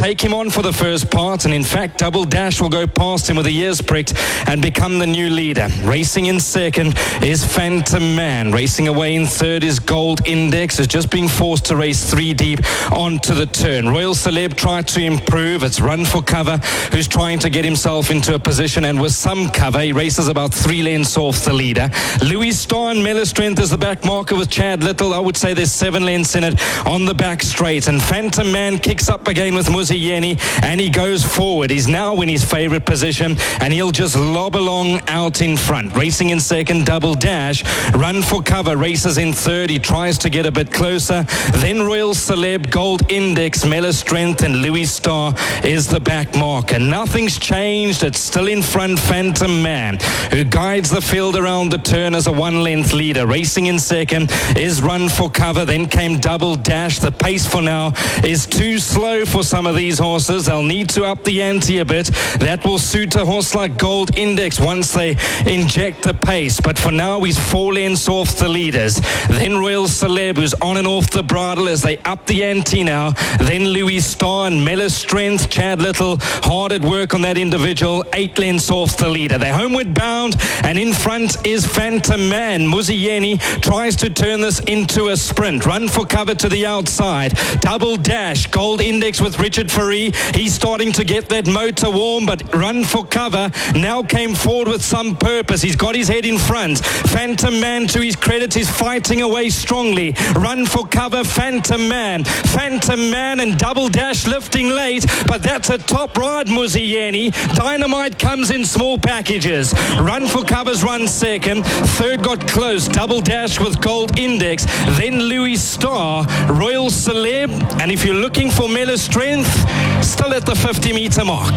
take him on for the first part, and in fact, Double Dash will go past him with the ears pricked and become the new leader. Racing in second is Phantom Man. Racing away in third is Gold Index, is just being forced to race 3 deep onto the turn. Royal Celeb tried to improve. It's Run for Cover who's trying to get himself into a position, and with some cover, he races about 3 lengths off the leader. Louis Starr and Miller Strength is the back marker with Chad Little. I would say there's 7 lengths in it on the back straight, and Phantom Man kicks up again with Muzieni, and he goes forward. He's now in his favorite position, and he'll just lob along out in front. Racing in second, Double Dash. Run for Cover races in third. He tries to get a bit closer. Then Royal Celeb, Gold Index, Miller Strength, and Louis Starr is the back marker. Nothing's changed. It's still in front, Phantom Man, who guides the field around the turn as a 1-length leader. Racing in second is Run for Cover. Then came Double Dash. The pace for now is too slow for some of these horses. They'll need to up the ante a bit. That will suit a horse like Gold Index once they inject the pace. But for now, he's 4 lengths off the leaders. Then Royal Celeb, who's on and off the bridle as they up the ante now. Then Louis Starr and Miller Strength. Chad Little, hard at work on that individual. 8 lengths off the leader. They're homeward bound, and in front is Phantom Man. Muzieni tries to turn this into a sprint. Run for Cover to the outside. Double Dash, Gold Index with Richard Faree. He's starting to get that motor warm, but Run for Cover now came forward with some purpose. He's got his head in front. Phantom Man, to his credit, is fighting away strongly. Run for Cover, Phantom Man. Phantom Man and Double Dash lifting late, but that's a top ride, Muzieni. Dynamite comes in small packages. Run for Cover's run second. Third got close. Double Dash with Gold Index. Then Louis Starr, Royal Celeb, and if you're looking for Miller Strength, still at the 50-meter mark.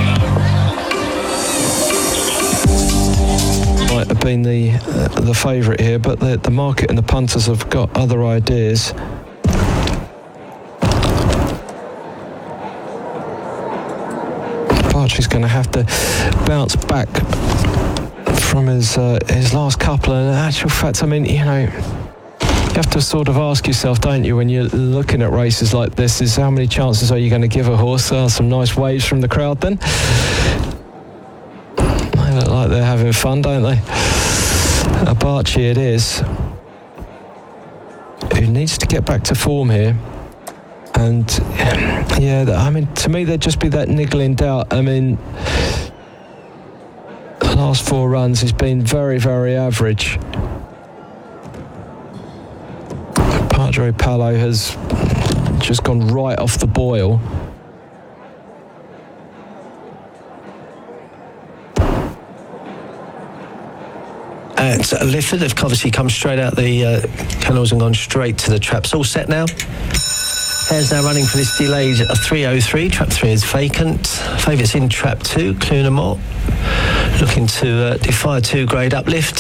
Might have been the favourite here, but the market and the punters have got other ideas. Bartry's going to have to bounce back from his last couple, and in actual fact, I mean, you know, you have to sort of ask yourself, don't you, when you're looking at races like this, is how many chances are you going to give a horse? Some nice waves from the crowd then. They look like they're having fun, don't they? Bartry it is, who needs to get back to form here. And yeah, I mean, to me, there'd just be that niggling doubt. I mean, the last 4 runs has been very, very average. Padre Palo has just gone right off the boil. And Lifford have obviously come straight out the kennels and gone straight to the traps. All set now. Hare's now running for this delayed 3:03. Trap 3 is vacant. Favourites in trap 2, Clunamore, looking to defy 2 grade uplift.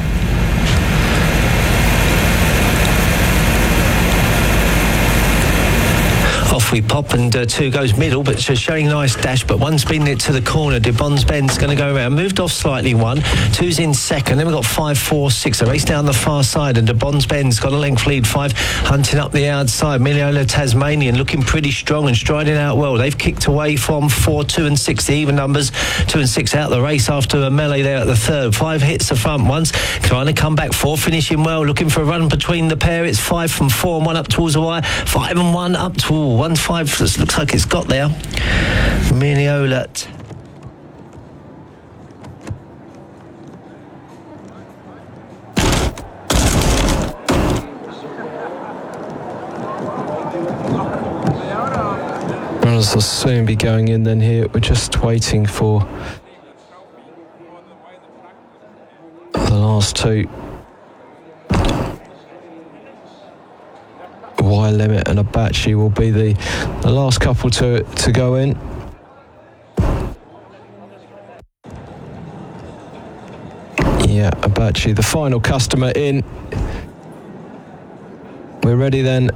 Off we pop, and 2 goes middle, but showing nice dash, but 1's been it to the corner. De Bon's Bend's going to go around, moved off slightly 1, 2's in second, then we've got 5, 4, 6, a race down the far side, and De Bon's Bend's got a length lead, 5 hunting up the outside. Miliola Tasmanian looking pretty strong and striding out well. They've kicked away from 4, 2 and 6, the even numbers. 2 and 6 out the race after a melee there at the third. 5 hits the front ones, trying to come back. 4 finishing well, looking for a run between the pair. It's 5 from 4 and 1 up towards the wire. 5 and 1 up to 1-5. Looks like it's got there. Miliola. Runners will soon be going in then here. We're just waiting for the last 2. Y Limit and Abachi will be the last couple to go in. Yeah, Abachi, the final customer in. We're ready then.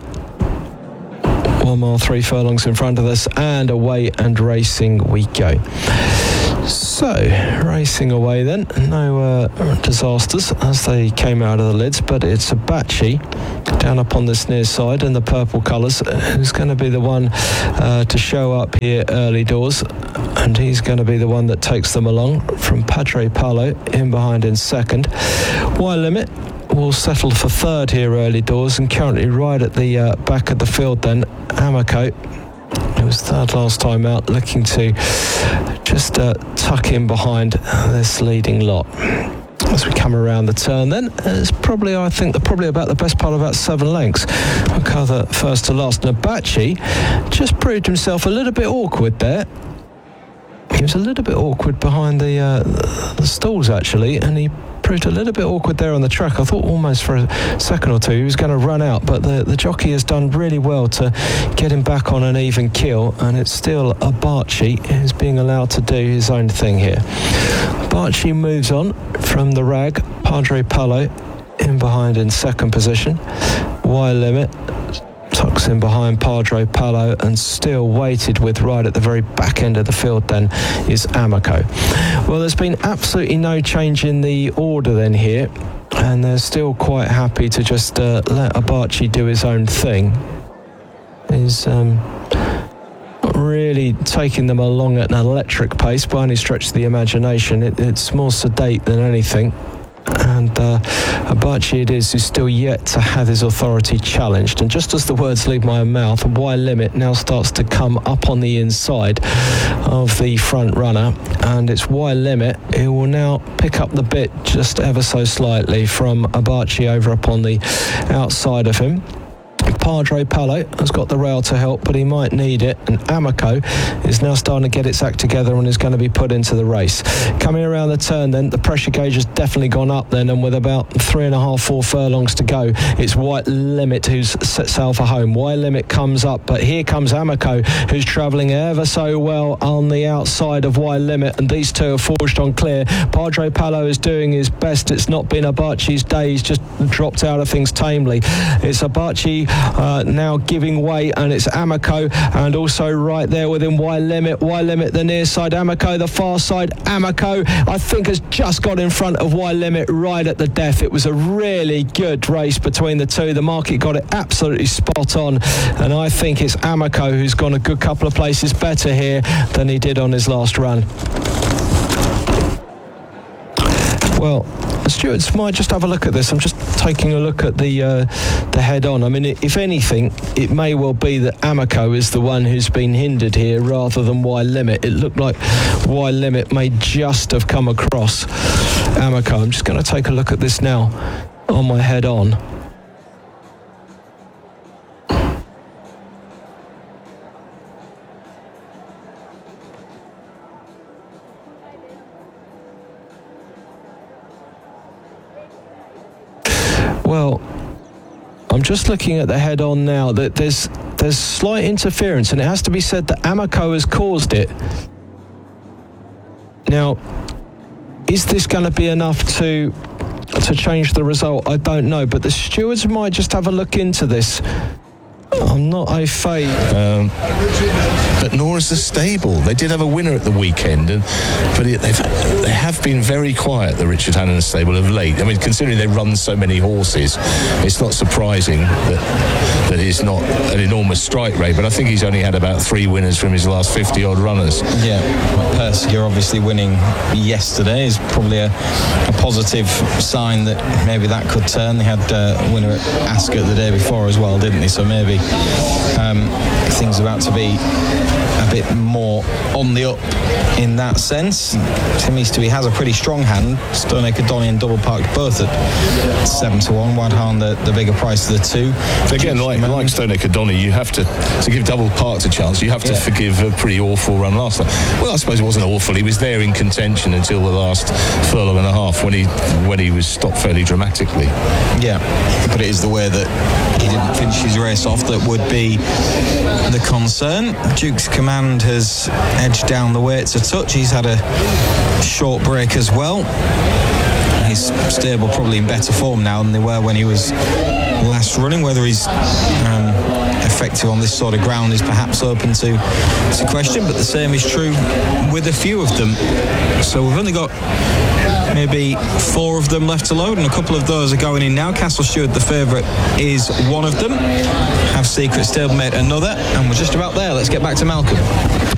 1 mile, 3 furlongs in front of us, and away and racing we go. So, racing away then, no disasters as they came out of the lids, but it's Abachi down up on this near side in the purple colours who's going to be the one to show up here early doors, and he's going to be the one that takes them along from Padre Palo in behind in second. Wild Limit will settle for third here early doors, and currently right at the back of the field then, Amico. It was third last time out, looking to just tuck in behind this leading lot. As we come around the turn then, it's probably, I think, probably about the best part of about 7 lengths. We'll cover first to last. Nabachi just proved himself a little bit awkward there. He was a little bit awkward behind the stalls, actually, and he proved a little bit awkward there on the track. I thought almost for a second or two he was going to run out, but the jockey has done really well to get him back on an even keel, and it's still Abachi who's being allowed to do his own thing here. Abachi moves on from the rag. Padre Palo in behind in second position. Wild Limit tucks in behind Padre Palo, and still weighted with right at the very back end of the field then is Amico. Well, there's been absolutely no change in the order then here, and they're still quite happy to just let Abachi do his own thing. He's not really taking them along at an electric pace by any stretch of the imagination. It's more sedate than anything. And Abachi it is who's still yet to have his authority challenged. And just as the words leave my mouth, Wild Limit now starts to come up on the inside of the front runner, and it's Wild Limit who will now pick up the bit just ever so slightly from Abachi over up on the outside of him. Padre Palo has got the rail to help, but he might need it, and Amico is now starting to get its act together and is going to be put into the race. Coming around the turn then, the pressure gauge has definitely gone up then, and with about 3.5-4 furlongs to go, it's Wild Limit who's set sail for home. Wild Limit comes up, but here comes Amico, who's travelling ever so well on the outside of Wild Limit, and these two are forged on clear. Padre Palo is doing his best. It's not been Abachi's day. He's just dropped out of things tamely. It's Abachi now giving way, and it's Amico, and also right there within Wild Limit the near side, Amico the far side. Amico I think has just got in front of Wild Limit right at the death. It was a really good race between the two. The market got it absolutely spot on, and I think it's Amico who's gone a good couple of places better here than he did on his last run. Well, the stewards might just have a look at this. I'm just taking a look at the head-on. I mean, if anything, it may well be that Amico is the one who's been hindered here rather than Wild Limit. It looked like Wild Limit may just have come across Amico. I'm just going to take a look at this now on my head-on. Well, I'm just looking at the head-on now. That there's slight interference, and it has to be said that Amico has caused it. Now, is this going to be enough to change the result? I don't know, but the stewards might just have a look into this. I'm not au fait. But nor is the stable. They did have a winner at the weekend, but they have been very quiet, the Richard Hannon stable of late. I mean, considering they run so many horses, it's not surprising that it's not an enormous strike rate, but I think he's only had about 3 winners from his last 50-odd runners. Yeah, Persica obviously winning yesterday is probably a positive sign that maybe that could turn. They had a winner at Ascot the day before as well, didn't they? So maybe things are about to be a bit more on the up in that sense. Tim Easterby has a pretty strong hand. Stoneacre Donny and Double Parked both at 7-1. Wadhan the bigger price of the two. Again, like Stoneacre Donny, you have to give Double Parked a chance. You have to forgive a pretty awful run last time. Well, I suppose it wasn't awful. He was there in contention until the last furlong and a half when he was stopped fairly dramatically. Yeah, but it is the way that he didn't finish his race off that would be the concern. Duke's Command has edged down the weights a touch. He's had a short break as well. His stable probably in better form now than they were when he was last running. Whether he's effective on this sort of ground is perhaps open to question, but the same is true with a few of them. So we've only got maybe 4 of them left to load, and a couple of those are going in now. Castle Stewart, the favourite, is one of them. Have Secret Stablemate another, and we're just about there. Let's get back to Malcolm.